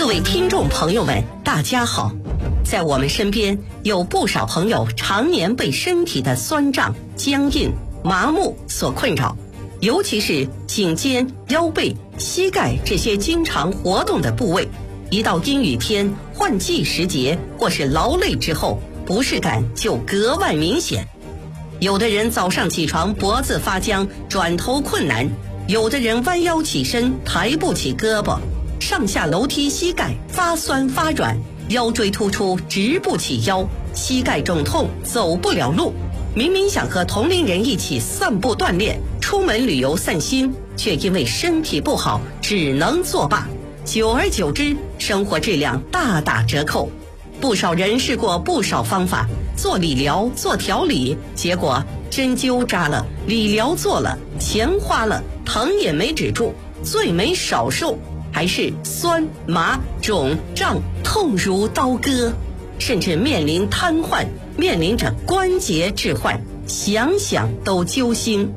位听众朋友们，大家好。在我们身边有不少朋友常年被身体的酸胀、僵硬、麻木所困扰，尤其是颈肩、腰背、膝盖这些经常活动的部位，一到阴雨天、换季时节或是劳累之后，不适感就格外明显。有的人早上起床脖子发僵，转头困难；有的人弯腰起身抬不起胳膊，上下楼梯膝盖发酸发软，腰椎突出直不起腰，膝盖肿痛走不了路。明明想和同龄人一起散步锻炼，出门旅游散心，却因为身体不好只能作罢。久而久之，生活质量大打折扣。不少人试过不少方法，做理疗、做调理，结果针灸扎了，理疗做了，钱花了，疼也没止住，罪没少受，还是酸麻肿胀痛如刀割，甚至面临瘫痪，面临着关节置换，想想都揪心。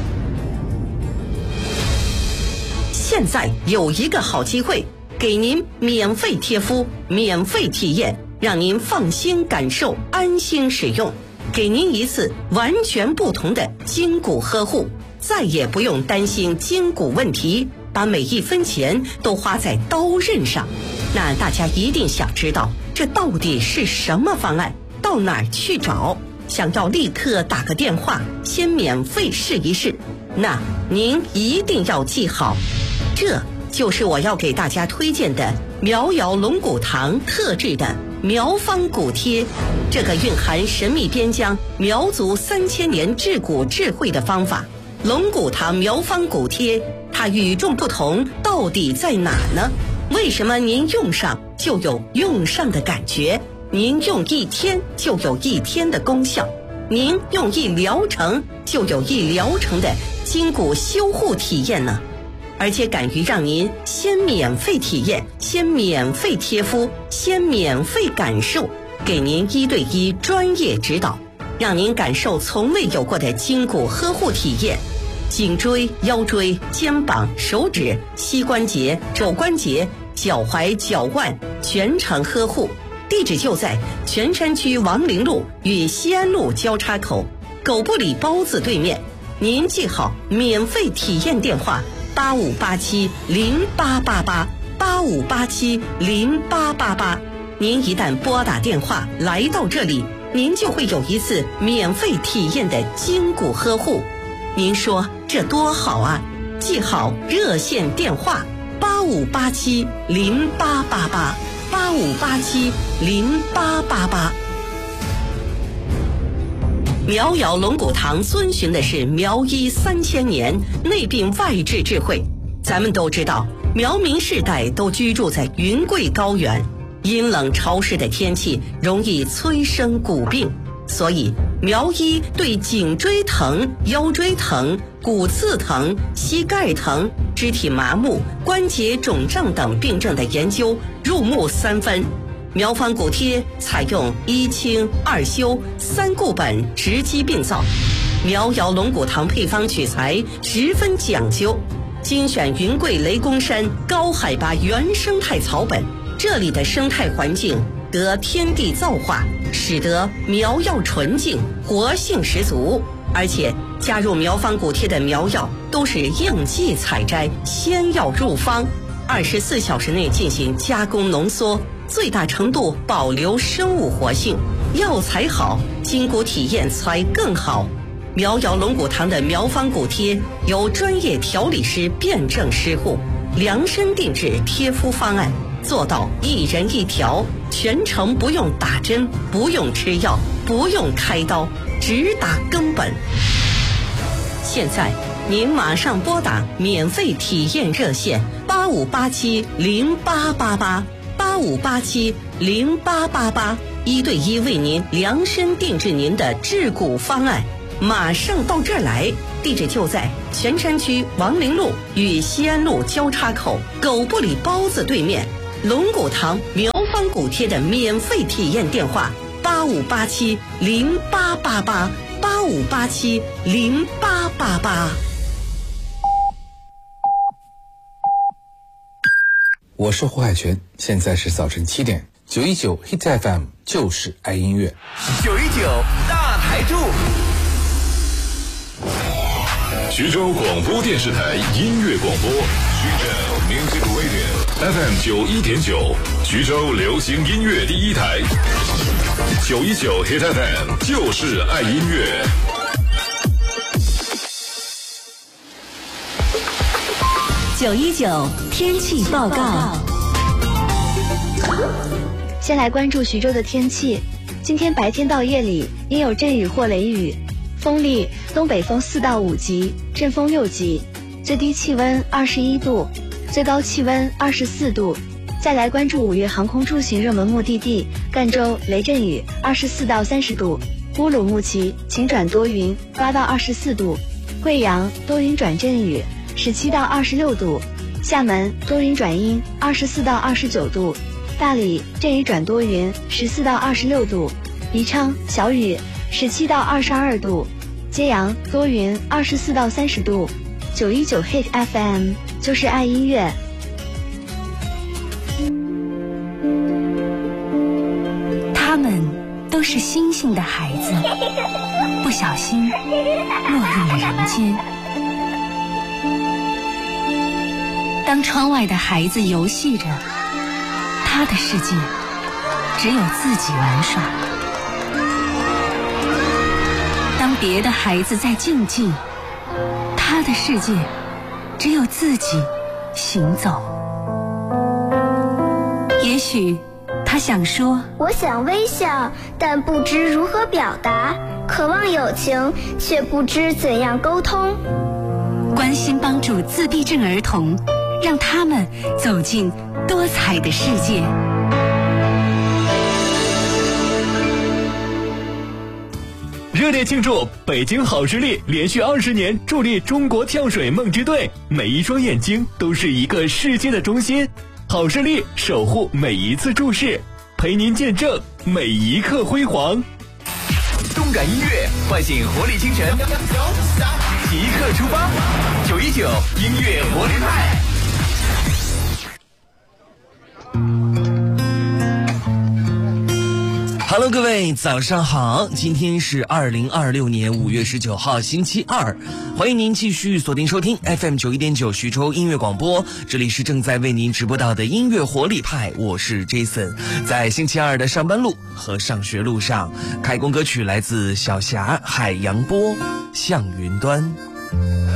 现在有一个好机会，给您免费贴敷，免费体验，让您放心感受，安心使用，给您一次完全不同的筋骨呵护，再也不用担心筋骨问题，把每一分钱都花在刀刃上。那大家一定想知道，这到底是什么方案？到哪儿去找？想要立刻打个电话，先免费试一试。那您一定要记好，这就是我要给大家推荐的苗瑶龙骨堂特制的苗方骨贴。这个蕴含神秘边疆苗族3000年治骨智慧的方法，龙骨堂苗方骨贴，它与众不同到底在哪呢？为什么您用上就有用上的感觉？您用一天就有一天的功效，您用一疗程就有一疗程的筋骨修护体验呢？而且敢于让您先免费体验，先免费贴敷，先免费感受，给您1对1专业指导，让您感受从未有过的筋骨呵护体验。颈椎、腰椎、肩膀、手指、膝关节、肘关节、脚踝、脚腕全程呵护。地址就在泉山区王陵路与西安路交叉口，狗不理包子对面。您记好免费体验电话85870888，85870888。您一旦拨打电话来到这里，您就会有一次免费体验的筋骨呵护。您说这多好啊！记好热线电话85870888，85870888。苗瑶龙骨堂遵循的是苗医3000年内病外治智慧。咱们都知道，苗民世代都居住在云贵高原，阴冷潮湿的天气容易催生骨病，所以苗医对颈椎疼、腰椎疼、骨刺疼、膝盖疼、肢体麻木、关节肿胀等病症的研究入木3分。苗方骨贴采用1清2修3固本直击病灶，苗瑶龙骨堂配方取材十分讲究，精选云贵雷公山高海拔原生态草本，这里的生态环境得天地造化，使得苗药纯净，活性十足。而且加入苗方骨贴的苗药都是应季采摘，鲜药入方，24小时内进行加工浓缩，最大程度保留生物活性，药材好，筋骨体验才更好。苗瑶龙骨堂的苗方骨贴由专业调理师辩证施护，量身定制贴敷方案，做到一人一条，全程不用打针，不用吃药，不用开刀，只打根本。现在您马上拨打免费体验热线85870888，85870888，1对1为您量身定制您的治骨方案，马上到这儿来。地址就在泉山区王陵路与西安路交叉口，狗不理包子对面。龙骨堂苗方骨贴的免费体验电话85870888，85870888。 我是胡海泉，现在是早晨7点，919 Hit FM 就是爱音乐。 919大台柱， 徐州广播电视台音乐广播，徐州 Music Radio FM 91.9，徐州流行音乐第一台，919 Hit FM 就是爱音乐。 919天气报告。 先来关注徐州的天气。今天白天到夜里阴有阵雨或雷雨，风力东北风4到5级，阵风6级，最低气温21度，最高气温24度。再来关注5月航空出行热门目的地：赣州雷阵雨24到30度，乌鲁木齐晴转多云8到24度，贵阳多云转阵雨17到26度，厦门多云转阴24到29度，大理阵雨转多云14到26度，宜昌小雨17到22度，揭阳多云24到30度。919 Hit FM 就是爱音乐。 他们都是星星的孩子，不小心落入了人间。当窗外的孩子游戏着，他的世界只有自己玩耍；当别的孩子在竞技，他的世界只有自己行走。也许他想说， 我想微笑，但不知如何表达；渴望友情，却不知怎样沟通。 关心帮助自闭症儿童，让他们走进多彩的世界。 热烈庆祝北京好视力连续20年助力中国跳水梦之队，每一双眼睛都是一个世界的中心。好视力守护每一次注视，陪您见证每一刻辉煌。 动感音乐唤醒活力清晨，即刻出发，919音乐活力派。 Hello， 各位早上好，今天是2026年5月19号星期二，欢迎您继续锁定收听 FM 91.9徐州音乐广播，这里是正在为您直播到的音乐活力派，我是 Jason。 在星期二的上班路和上学路上，开工歌曲来自小霞海洋波向云端。